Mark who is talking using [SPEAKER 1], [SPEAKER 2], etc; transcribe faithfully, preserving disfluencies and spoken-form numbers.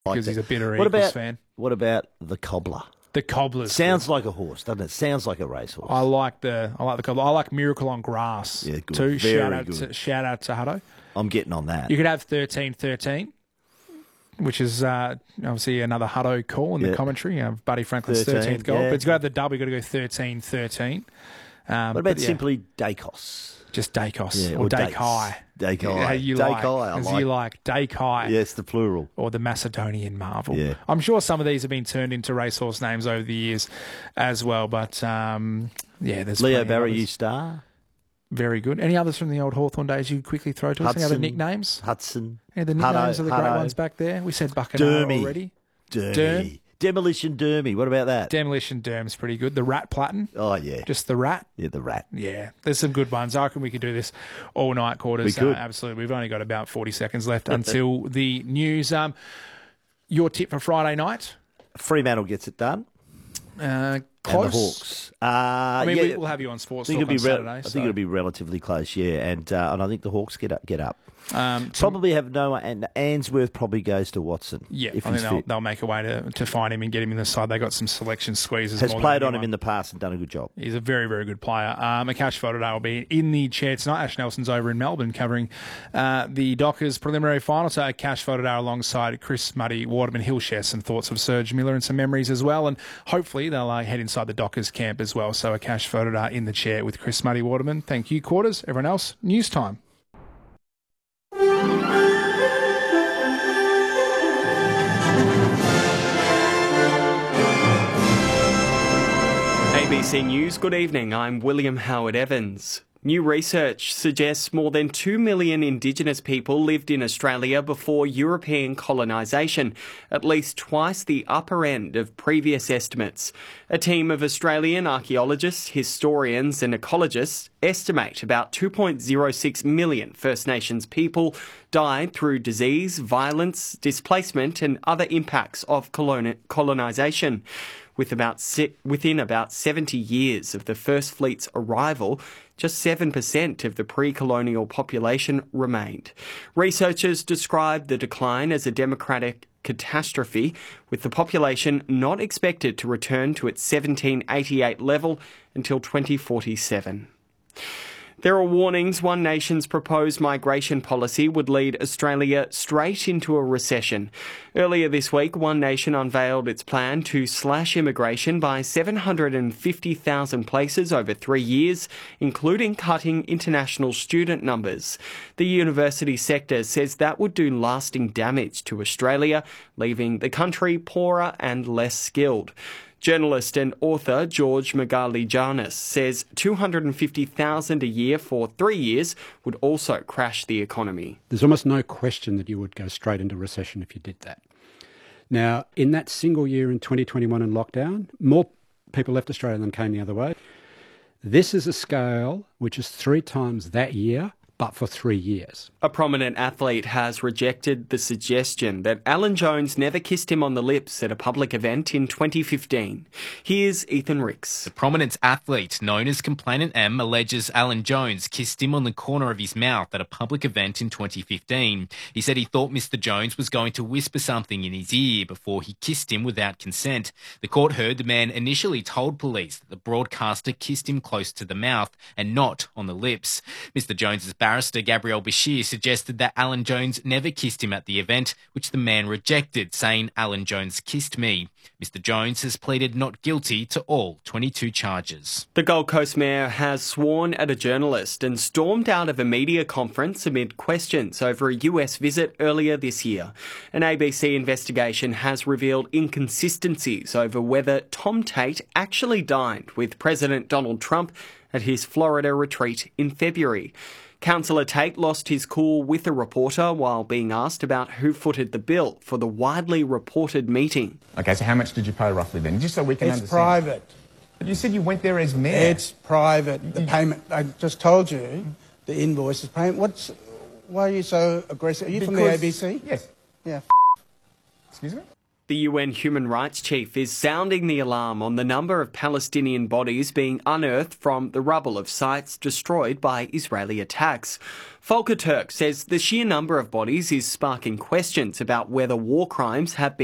[SPEAKER 1] because he's a bitter
[SPEAKER 2] what
[SPEAKER 1] Eagles
[SPEAKER 2] about,
[SPEAKER 1] fan.
[SPEAKER 2] What about the Cobbler?
[SPEAKER 1] The Cobblers.
[SPEAKER 2] Sounds like a horse, doesn't it? Sounds like a racehorse.
[SPEAKER 1] I like the I like the Cobbler. I like Miracle on Grass.
[SPEAKER 2] Yeah, good.
[SPEAKER 1] Too.
[SPEAKER 2] Very
[SPEAKER 1] shout out
[SPEAKER 2] good.
[SPEAKER 1] to shout out to Hutto.
[SPEAKER 2] I'm getting on that.
[SPEAKER 1] You could have thirteen thirteen, which is uh, obviously another Hutto call in
[SPEAKER 2] Yeah.
[SPEAKER 1] the commentary. You have Buddy Franklin's
[SPEAKER 2] thirteen,
[SPEAKER 1] thirteenth goal.
[SPEAKER 2] yeah.
[SPEAKER 1] But it's got to have the double. You've got to go thirteen thirteen. Um,
[SPEAKER 2] What about
[SPEAKER 1] but yeah,
[SPEAKER 2] simply Dacos?
[SPEAKER 1] just Dacos
[SPEAKER 2] Yeah,
[SPEAKER 1] or
[SPEAKER 2] or Dates.
[SPEAKER 1] Dakai?
[SPEAKER 2] Dakai.
[SPEAKER 1] How you
[SPEAKER 2] Dakai,
[SPEAKER 1] like?
[SPEAKER 2] I
[SPEAKER 1] As
[SPEAKER 2] like.
[SPEAKER 1] you like Dakai.
[SPEAKER 2] Yes, the plural.
[SPEAKER 1] Or the Macedonian Marvel.
[SPEAKER 2] Yeah.
[SPEAKER 1] I'm sure some of these have been turned into racehorse names over the years as well. But um, yeah, there's
[SPEAKER 2] Leo
[SPEAKER 1] plenty of
[SPEAKER 2] Barry,
[SPEAKER 1] others.
[SPEAKER 2] you star.
[SPEAKER 1] Very good. Any others from the old Hawthorn days you quickly throw to us? Any other
[SPEAKER 2] Hudson.
[SPEAKER 1] nicknames?
[SPEAKER 2] Hudson.
[SPEAKER 1] Any of the
[SPEAKER 2] Hutto,
[SPEAKER 1] nicknames of the great
[SPEAKER 2] Hutto.
[SPEAKER 1] ones back there? We said Buccanara
[SPEAKER 2] Dermy.
[SPEAKER 1] already.
[SPEAKER 2] Dermy.
[SPEAKER 1] Derm.
[SPEAKER 2] Demolition Dermy. What about that?
[SPEAKER 1] Demolition Derm's pretty good. The Rat Platten.
[SPEAKER 2] oh, yeah.
[SPEAKER 1] Just the Rat.
[SPEAKER 2] Yeah, the rat.
[SPEAKER 1] Yeah, there's some good ones. I reckon we could do this all night, Quarters.
[SPEAKER 2] We could.
[SPEAKER 1] Uh, absolutely. We've only got about forty seconds left until the news. Um, your tip for Friday night?
[SPEAKER 2] Fremantle gets it done.
[SPEAKER 1] Uh,
[SPEAKER 2] And
[SPEAKER 1] close.
[SPEAKER 2] the Hawks. Uh,
[SPEAKER 1] I mean,
[SPEAKER 2] yeah,
[SPEAKER 1] we, we'll have you on Sports
[SPEAKER 2] I think
[SPEAKER 1] Talk
[SPEAKER 2] it'll
[SPEAKER 1] on
[SPEAKER 2] be.
[SPEAKER 1] Saturday.
[SPEAKER 2] I
[SPEAKER 1] so.
[SPEAKER 2] think it'll be relatively close, yeah, and uh, and I think the Hawks get up. Get up.
[SPEAKER 1] Um, some-
[SPEAKER 2] Probably have no, and Answorth probably goes to Watson.
[SPEAKER 1] yeah,
[SPEAKER 2] if
[SPEAKER 1] I
[SPEAKER 2] he's
[SPEAKER 1] think they'll,
[SPEAKER 2] fit.
[SPEAKER 1] they'll make a way to, to find him and get him in the side. They got some selection squeezes.
[SPEAKER 2] Has
[SPEAKER 1] more than
[SPEAKER 2] played on him
[SPEAKER 1] anyone.
[SPEAKER 2] in the past and done a good job.
[SPEAKER 1] He's a very, very good player. Um, Akash Fotodale will be in the chair tonight. Ash Nelson's over in Melbourne covering uh, the Dockers preliminary final. So Akash Fotodale alongside Chris Muddy Waterman. He'll share some thoughts of Serge Miller and some memories as well. And hopefully they'll uh, head inside the Dockers camp as well. So Akash Fotodale in the chair with Chris Muddy Waterman. Thank you, Quarters. Everyone else, news time.
[SPEAKER 3] A B C News, good evening. I'm William Howard Evans. New research suggests more than two million Indigenous people lived in Australia before European colonisation, at least twice the upper end of previous estimates. A team of Australian archaeologists, historians and ecologists estimate about two point oh six million First Nations people died through disease, violence, displacement and other impacts of coloni- colonisation. With about se- within about seventy years of the First Fleet's arrival, just seven percent of the pre-colonial population remained. Researchers describe the decline as a democratic catastrophe, with the population not expected to return to its seventeen eighty-eight level until twenty forty-seven. There are warnings One Nation's proposed migration policy would lead Australia straight into a recession. Earlier this week, One Nation unveiled its plan to slash immigration by seven hundred fifty thousand places over three years, including cutting international student numbers. The university sector says that would do lasting damage to Australia, leaving the country poorer and less skilled. Journalist and author George Megalijanis says two hundred fifty thousand a year for three years would also crash the economy.
[SPEAKER 4] There's almost no question that you would go straight into recession if you did that. Now, in that single year in twenty twenty-one in lockdown, more people left Australia than came the other way. This is a scale which is three times that year, but for three years.
[SPEAKER 3] A prominent athlete has rejected the suggestion that Alan Jones never kissed him on the lips at a public event in twenty fifteen. Here's Ethan Ricks.
[SPEAKER 5] The prominent athlete known as Complainant M alleges Alan Jones kissed him on the corner of his mouth at a public event in twenty fifteen. He said he thought Mister Jones was going to whisper something in his ear before he kissed him without consent. The court heard the man initially told police that the broadcaster kissed him close to the mouth and not on the lips. Mister Jones's barrister Gabrielle Bashir suggested that Alan Jones never kissed him at the event, which the man rejected, saying Alan Jones kissed me. Mister Jones has pleaded not guilty to all twenty-two charges.
[SPEAKER 3] The Gold Coast Mayor has sworn at a journalist and stormed out of a media conference amid questions over a U S visit earlier this year. An A B C investigation has revealed inconsistencies over whether Tom Tate actually dined with President Donald Trump at his Florida retreat in February. Councillor Tate lost his cool with a reporter while being asked about who footed the bill for the widely reported meeting.
[SPEAKER 6] Okay, so how much did you pay roughly then? Just so we can
[SPEAKER 7] It's
[SPEAKER 6] understand.
[SPEAKER 7] private.
[SPEAKER 6] But you said you went there as mayor.
[SPEAKER 7] It's private. The payment, I just told you, the invoice is payment. What's, why are you so aggressive? Are you from the
[SPEAKER 6] Because-
[SPEAKER 7] A B C?
[SPEAKER 6] Yes.
[SPEAKER 7] Yeah.
[SPEAKER 6] Excuse me?
[SPEAKER 3] The U N human rights chief is sounding the alarm on the number of Palestinian bodies being unearthed from the rubble of sites destroyed by Israeli attacks. Volker Turk says the sheer number of bodies is sparking questions about whether war crimes have been